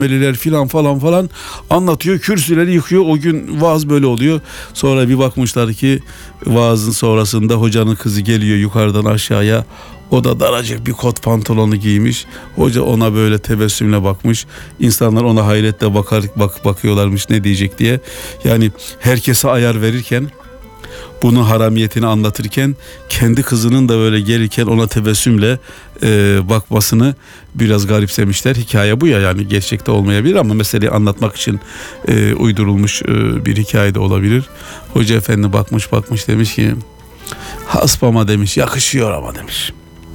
filan falan falan anlatıyor. Kürsüleri yıkıyor. O gün vaaz böyle oluyor. Sonra bir bakmışlar ki vaazın sonrasında hocanın kızı geliyor yukarıdan aşağıya. O da daracık bir kot pantolonu giymiş. Hoca ona böyle tebessümle bakmış. İnsanlar ona hayretle bakıyorlarmış ne diyecek diye. Yani herkese ayar verirken, bunun haramiyetini anlatırken, kendi kızının da böyle gelirken ona tebessümle bakmasını biraz garipsemişler. Hikaye bu ya, yani gerçekte olmayabilir ama meseleyi anlatmak için uydurulmuş bir hikaye de olabilir. Hoca efendi bakmış demiş ki, hasbama demiş, yakışıyor ama demiş.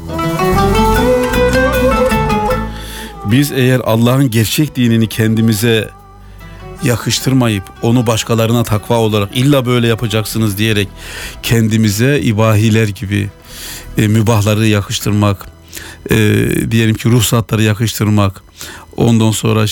Biz eğer Allah'ın gerçek dinini kendimize yakıştırmayıp onu başkalarına takva olarak illa böyle yapacaksınız diyerek kendimize ibahiler gibi mübahları yakıştırmak, diyelim ki ruhsatları yakıştırmak, ondan sonra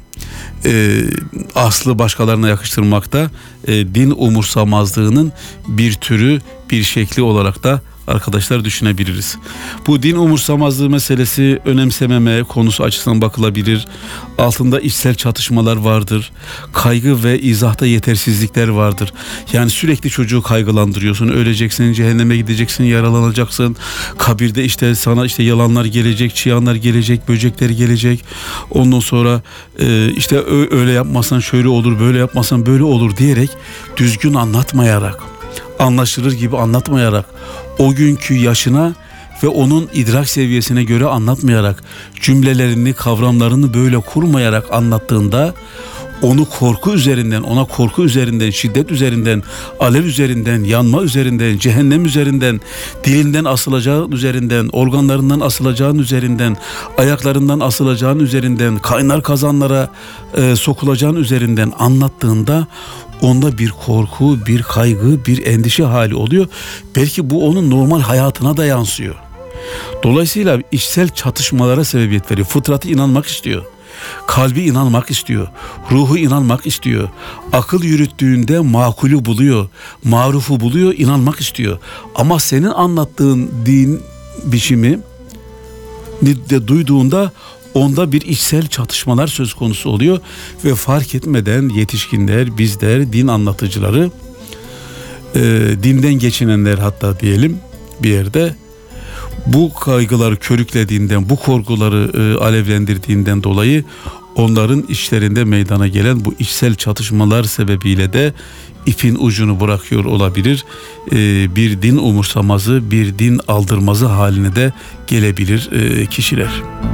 aslı başkalarına yakıştırmak da din umursamazlığının bir türü, bir şekli olarak da arkadaşlar düşünebiliriz. Bu din umursamazlığı meselesi önemsememe konusu açısından bakılabilir. Altında içsel çatışmalar vardır. Kaygı ve izahta yetersizlikler vardır. Yani sürekli çocuğu kaygılandırıyorsun. Öleceksin, cehenneme gideceksin, yaralanacaksın. Kabirde işte sana yalanlar gelecek, çıyanlar gelecek, böcekler gelecek. Ondan sonra işte öyle yapmasan şöyle olur, böyle yapmasan böyle olur diyerek düzgün anlatmayarak, anlaşılır gibi anlatmayarak, o günkü yaşına ve onun idrak seviyesine göre anlatmayarak, cümlelerini, kavramlarını böyle kurmayarak anlattığında onu korku üzerinden, ona korku üzerinden, şiddet üzerinden, alev üzerinden, yanma üzerinden, cehennem üzerinden, dilinden asılacağın üzerinden, organlarından asılacağın üzerinden, ayaklarından asılacağın üzerinden, kaynar kazanlara sokulacağın üzerinden anlattığında onda bir korku, bir kaygı, bir endişe hali oluyor. Belki bu onun normal hayatına da yansıyor. Dolayısıyla içsel çatışmalara sebebiyet veriyor. Fıtratı inanmak istiyor. Kalbi inanmak istiyor. Ruhu inanmak istiyor. Akıl yürüttüğünde makulü buluyor. Marufu buluyor, inanmak istiyor. Ama senin anlattığın din biçimi de duyduğunda onda bir içsel çatışmalar söz konusu oluyor ve fark etmeden yetişkinler, bizler, din anlatıcıları, dinden geçinenler hatta diyelim bir yerde bu kaygıları körüklediğinden, bu korkuları alevlendirdiğinden dolayı onların içlerinde meydana gelen bu içsel çatışmalar sebebiyle de ipin ucunu bırakıyor olabilir. Bir din umursamazı, bir din aldırmazı haline de gelebilir kişiler.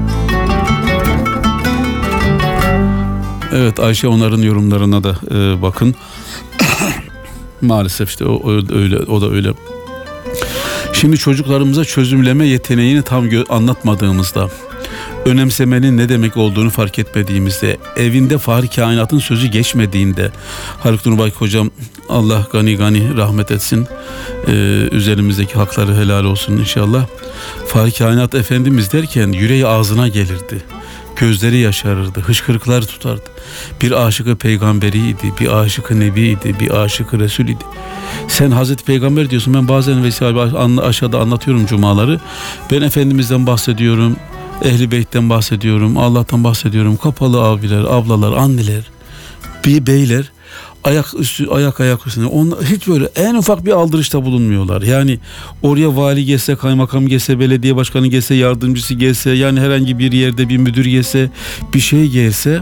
Evet, Ayşe onların yorumlarına da bakın. Maalesef işte o da öyle. Şimdi çocuklarımıza çözümleme yeteneğini tam anlatmadığımızda, önemsemenin ne demek olduğunu fark etmediğimizde, evinde Fahri Kainat'ın sözü geçmediğinde, Haluk Nurbay hocam Allah gani rahmet etsin, üzerimizdeki hakları helal olsun inşallah. Fahri Kainat Efendimiz derken yüreği ağzına gelirdi. Gözleri yaşarırdı, hıçkırıklar tutardı. Bir aşıkı peygamberiydi, bir aşıkı nebiydi, bir aşıkı resul idi. Sen Hazreti Peygamber diyorsun, ben bazen aşağıda anlatıyorum cumaları. Ben Efendimiz'den bahsediyorum, Ehl-i Beyt'ten bahsediyorum, Allah'tan bahsediyorum. Kapalı abiler, ablalar, anneler, beyler ayak üstünde. Hiç böyle en ufak bir aldırışta bulunmuyorlar. Yani oraya vali gelse, kaymakam gelse, belediye başkanı gelse, yardımcısı gelse, yani herhangi bir yerde bir müdür gelse, bir şey gelse,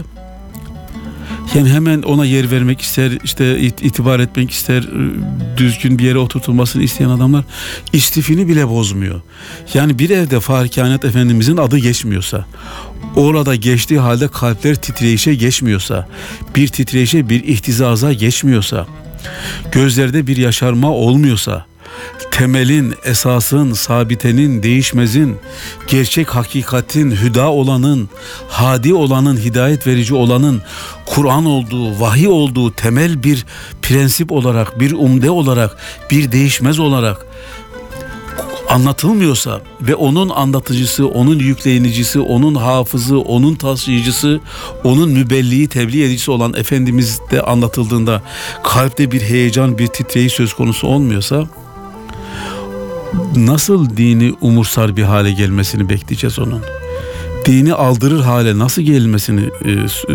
yani hemen ona yer vermek ister, işte itibar etmek ister, düzgün bir yere oturtulmasını isteyen adamlar istifini bile bozmuyor. Yani bir evde Fahri Kainat Efendimizin adı geçmiyorsa, orada geçtiği halde kalpler titreyişe geçmiyorsa, bir titreyişe, bir ihtizaza geçmiyorsa, gözlerde bir yaşarma olmuyorsa, temelin, esasın, sabitenin, değişmezin, gerçek hakikatin, hüda olanın, hadi olanın, hidayet verici olanın, Kur'an olduğu, vahiy olduğu temel bir prensip olarak, bir umde olarak, bir değişmez olarak anlatılmıyorsa ve onun anlatıcısı, onun yükleyinicisi, onun hafızı, onun taşıyıcısı, onun mübelliği, tebliğ edicisi olan Efendimiz de anlatıldığında kalpte bir heyecan, bir titreyiş söz konusu olmuyorsa, nasıl dini umursar bir hale gelmesini bekleyeceğiz onun? dini aldırır hale nasıl gelinmesini